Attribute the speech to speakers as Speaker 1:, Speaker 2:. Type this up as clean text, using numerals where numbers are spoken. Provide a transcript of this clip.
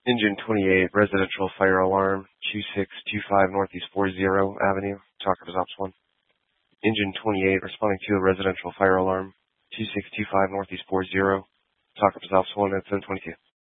Speaker 1: Engine 28, residential fire alarm, 2625 Northeast 40 Avenue, Talk Ops 1. Engine 28, responding to a residential fire alarm, 2625 Northeast 40, Talk Ops 1 at 722.